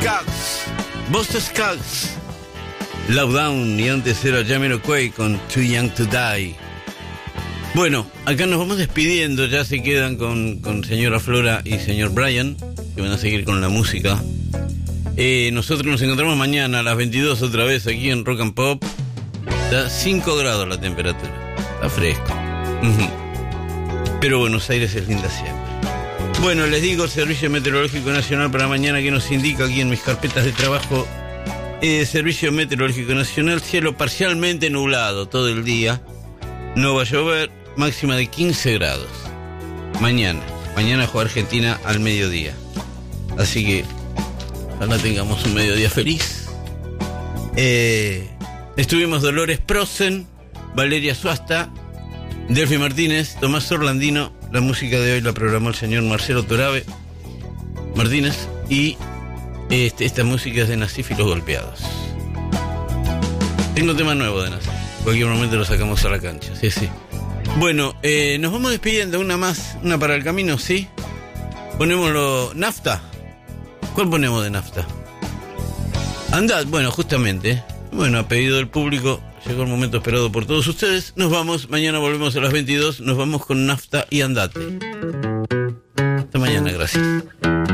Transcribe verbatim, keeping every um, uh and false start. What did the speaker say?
Scouts, Buster Scouts, Low Down, y antes era Jamiroquai con Too Young to Die. Bueno, acá nos vamos despidiendo, ya se quedan con, con señora Flora y señor Brian, que van a seguir con la música. Eh, nosotros nos encontramos mañana a las veintidós otra vez aquí en Rock and Pop. Está cinco grados la temperatura, está fresco. Pero Buenos Aires es linda siempre. Bueno, les digo, el Servicio Meteorológico Nacional para mañana, que nos indica aquí en mis carpetas de trabajo. Eh, Servicio Meteorológico Nacional, cielo parcialmente nublado todo el día. No va a llover, máxima de quince grados. Mañana, mañana juega Argentina al mediodía. Así que ojalá tengamos un mediodía feliz. Eh, estuvimos Dolores Prosen, Valeria Suasta, Delphi Martínez, Tomás Orlandino. La música de hoy la programó el señor Marcelo Torabe Martínez. Y este, esta música es de Nasif y los Golpeados. Tengo tema nuevo de Nasif. En cualquier momento lo sacamos a la cancha. Sí, sí. Bueno, eh, nos vamos despidiendo. Una más, una para el camino, ¿sí? Ponémoslo. Nafta. ¿Cuál ponemos de Nafta? Andad, bueno, justamente. Bueno, a pedido del público, llegó el momento esperado por todos ustedes. Nos vamos, mañana volvemos a las veintidós. Nos vamos con Nafta y Andate. Hasta mañana, gracias.